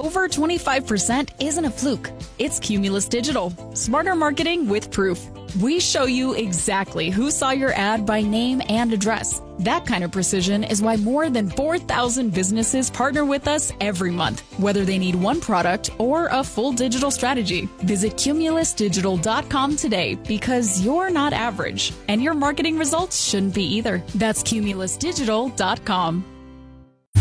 over 25% isn't a fluke. It's Cumulus Digital. Smarter marketing with proof. We show you exactly who saw your ad by name and address. That kind of precision is why more than 4,000 businesses partner with us every month, whether they need one product or a full digital strategy. Visit cumulusdigital.com today because you're not average, and your marketing results shouldn't be either. That's cumulusdigital.com.